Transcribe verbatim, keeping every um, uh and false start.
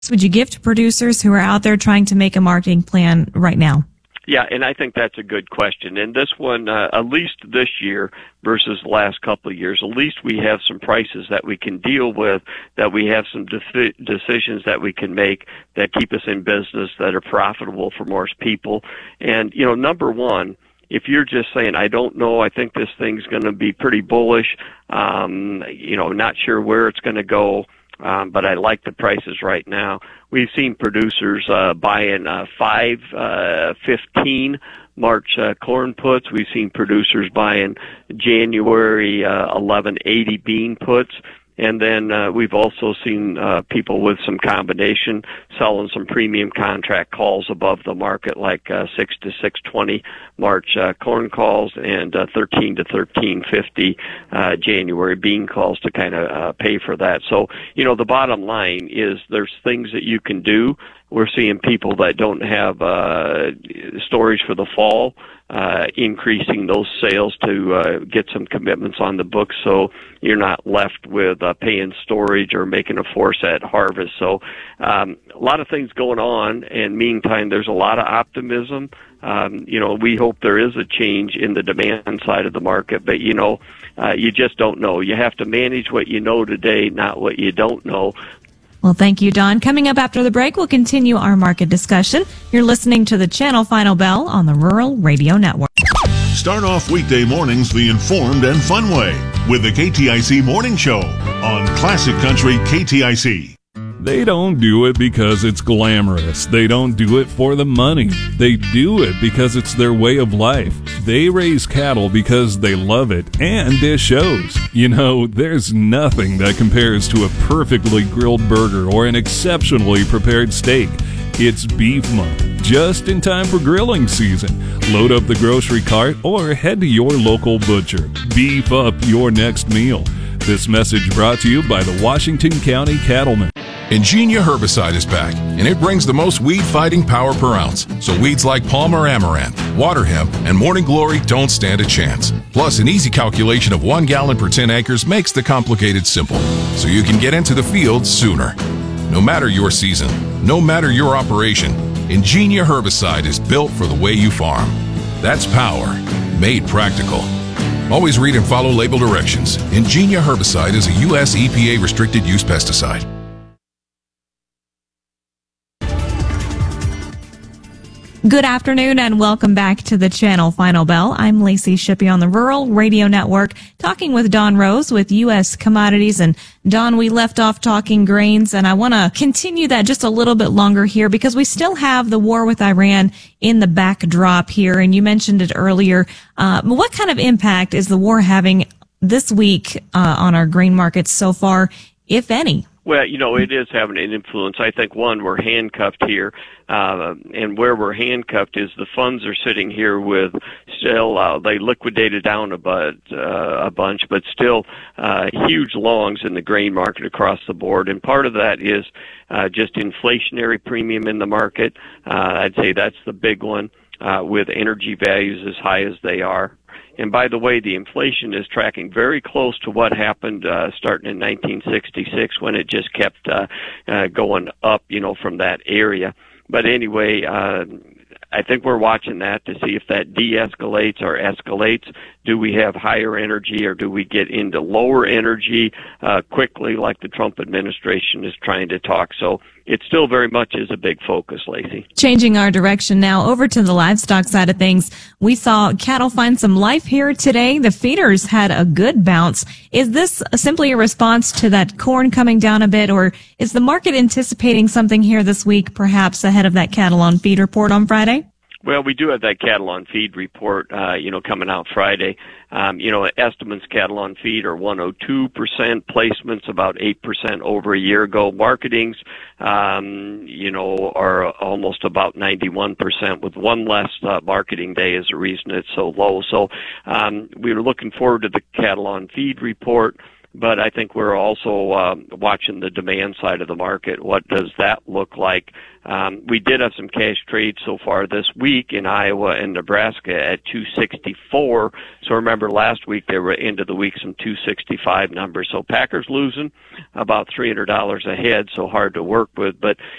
would you give to producers who are out there trying to make a marketing plan right now? Yeah, and I think that's a good question. And this one, uh, at least this year versus the last couple of years, at least we have some prices that we can deal with, that we have some defi- decisions that we can make that keep us in business, that are profitable for most people. And, you know, number one, if you're just saying, I don't know, I think this thing's going to be pretty bullish, um, you know, not sure where it's going to go, Um, but I like the prices right now. We've seen producers uh, buying uh, five uh, fifteen March uh, corn puts. We've seen producers buying January uh, eleven eighty bean puts. And then uh, we've also seen uh, people with some combination selling some premium contract calls above the market, like uh, six to six twenty March uh, corn calls and uh, thirteen to thirteen fifty uh, January bean calls to kind of uh, pay for that. So, you know, the bottom line is there's things that you can do. We're seeing people that don't have uh, storage for the fall, uh, increasing those sales to uh, get some commitments on the books, so you're not left with uh, paying storage or making a force at harvest. So um, a lot of things going on, and meantime, there's a lot of optimism. Um, you know, we hope there is a change in the demand side of the market, but, you know, uh, you just don't know. You have to manage what you know today, not what you don't know. Well, thank you, Don. Coming up after the break, we'll continue our market discussion. You're listening to the Channel Final Bell on the Rural Radio Network. Start off weekday mornings the informed and fun way with the K T I C Morning Show on Classic Country K T I C. They don't do it because it's glamorous. They don't do it for the money. They do it because it's their way of life. They raise cattle because they love it, and it shows. You know, there's nothing that compares to a perfectly grilled burger or an exceptionally prepared steak. It's Beef Month, just in time for grilling season. Load up the grocery cart or head to your local butcher. Beef up your next meal. This message brought to you by the Washington County Cattlemen. Ingenia herbicide is back, and it brings the most weed-fighting power per ounce, so weeds like Palmer amaranth, water hemp, and morning glory don't stand a chance. Plus, an easy calculation of one gallon per ten acres makes the complicated simple, so you can get into the field sooner. No matter your season, no matter your operation, Ingenia herbicide is built for the way you farm. That's power, made practical. Always read and follow label directions. Ingenia herbicide is a U S E P A restricted use pesticide. Good afternoon and welcome back to the Channel Final Bell. I'm Lacey Shippey on the Rural Radio Network, talking with Don Rose with U S Commodities. And Don, we left off talking grains, and I want to continue that just a little bit longer here because we still have the war with Iran in the backdrop here. And you mentioned it earlier. Uh, what kind of impact is the war having this week uh, on our grain markets so far, if any? Well, you know, it is having an influence. I think, one, we're handcuffed here, uh, and where we're handcuffed is the funds are sitting here with still, uh, they liquidated down a, but, uh, a bunch, but still uh, huge longs in the grain market across the board, and part of that is uh, just inflationary premium in the market. Uh, I'd say that's the big one, uh, with energy values as high as they are. And by the way, the inflation is tracking very close to what happened uh, starting in nineteen sixty-six when it just kept uh, uh, going up, you know, from that area. But anyway, uh, I think we're watching that to see if that de-escalates or escalates. Do we have higher energy, or do we get into lower energy uh, quickly like the Trump administration is trying to talk? So it still very much is a big focus, Lacey. Changing our direction now over to the livestock side of things. We saw cattle find some life here today. The feeders had a good bounce. Is this simply a response to that corn coming down a bit, or is the market anticipating something here this week, perhaps ahead of that cattle on feed report on Friday? Well, we do have that cattle on feed report, uh, you know, coming out Friday. Um, you know, estimates cattle on feed are one hundred two percent, placements about eight percent over a year ago. Marketings, um, you know, are almost about ninety-one percent, with one less uh, marketing day is the reason it's so low. So um, we were looking forward to the cattle on feed report. But I think we're also um, watching the demand side of the market. What does that look like? Um, we did have some cash trades so far this week in Iowa and Nebraska at two sixty-four. So remember last week they were into the week some two sixty-five numbers. So Packers losing about three hundred dollars a head, so hard to work with. But